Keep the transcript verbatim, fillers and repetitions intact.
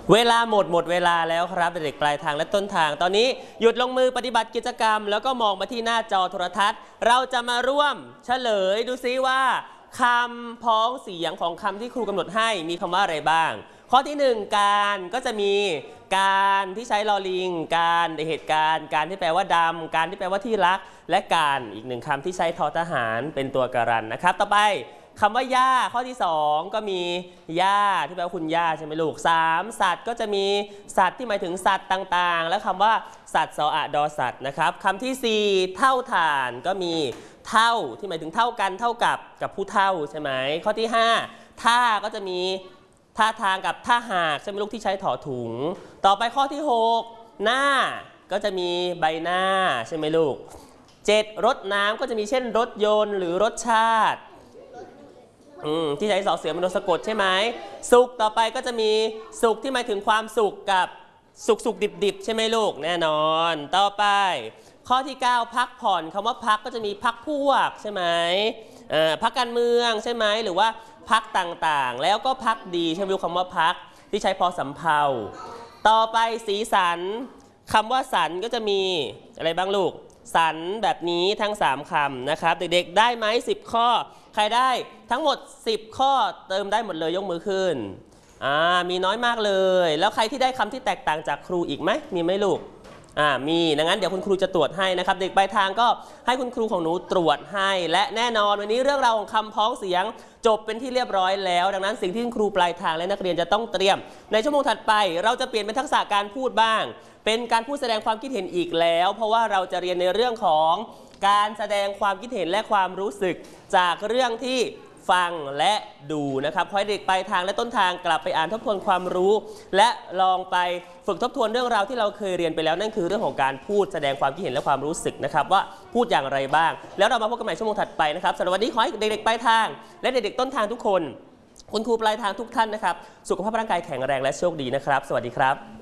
เวลาหมดหมดเวลาแล้วครับเด็กๆปลายทางและต้นทางตอนนี้หยุดลงมือปฏิบัติกิจกรรมแล้วก็มองมาที่หน้าจอโทรทัศน์ เราจะมาร่วมเฉลยดูซิว่าคำพ้องเสียงของคำที่ครูกำหนดให้มีคำว่าอะไรบ้างข้อที่หนึ่งการก็จะมีการที่ใช้ลอลิงการในเหตุการณ์การที่แปลว่าดำการที่แปลว่าที่รักและการอีกหนึ่งคำที่ใช้ทอทหารเป็นตัวการันนะครับต่อไปคำว่าย่าข้อที่สองก็มีย่าที่แปลว่าคุณย่าใช่ไหมลูกสามสัตว์ก็จะมีสัตว์ที่หมายถึงสัตว์ต่างๆและคำว่าสัตว์สออะดอสัตว์นะครับคำที่สี่เท่าฐานก็มีเท่าที่หมายถึงเท่ากันเท่ากับกับผู้เท่าใช่ไหมข้อที่ห้าท่าก็จะมีท่าทางกับท่าหากใช่ไหมลูกที่ใช้ถอถุงต่อไปข้อที่หกหน้าก็จะมีใบหน้าใช่ไหมลูกเจ็ดรถน้ำก็จะมีเช่นรถยนต์หรือรสชาติที่ใช้สอเสือมโนสะกดใช่ไหมสุขต่อไปก็จะมีสุขที่หมายถึงความสุขกับสุขสุขดิบดิบใช่ไหมลูกแน่นอนต่อไปข้อที่เก้าพักผ่อนคำว่าพักก็จะมีพักพวกใช่ไหมพักการเมืองใช่ไหมหรือว่าพักต่างๆแล้วก็พักดีใช่ไหมลูกคำว่าพักที่ใช้พอสำเภาต่อไปสีสันคำว่าสันก็จะมีอะไรบ้างลูกสันแบบนี้ทั้งสามคำนะครับเด็กๆได้ไหมสิบข้อใครได้ทั้งหมดสิบข้อเติมได้หมดเลยยกมือขึ้นอ่ามีน้อยมากเลยแล้วใครที่ได้คำที่แตกต่างจากครูอีกไหมมีไหมลูกอ่ามีดังนั้นเดี๋ยวคุณครูจะตรวจให้นะครับเด็กปลายทางก็ให้คุณครูของหนูตรวจให้และแน่นอนวันนี้เรื่องราวของคำพ้องเสียงจบเป็นที่เรียบร้อยแล้วดังนั้นสิ่งที่คุณครูปลายทางและนักเรียนจะต้องเตรียมในชั่วโมงถัดไปเราจะเปลี่ยนเป็นทักษะการพูดบ้างเป็นการพูดแสดงความคิดเห็นอีกแล้วเพราะว่าเราจะเรียนในเรื่องของการแสดงความคิดเห็นและความรู้สึกจากเรื่องที่ฟังและดูนะครับขอให้เด็กปลายทางและต้นทางกลับไปอ่านทบทวนความรู้และลองไปฝึกทบทวนเรื่องราวที่เราเคยเรียนไปแล้วนั่นคือเรื่องของการพูดแสดงความคิดเห็นและความรู้สึกนะครับว่าพูดอย่างไรบ้างแล้วเรามาพบกันใหม่ชั่วโมงถัดไปนะครับสำหรับวันนี้ขอให้เด็กๆปลายทางและเด็กๆต้นทางทุกคนคุณครูปลายทางทุกท่านนะครับสุขภาพร่างกายแข็งแรงและโชคดีนะครับสวัสดีครับ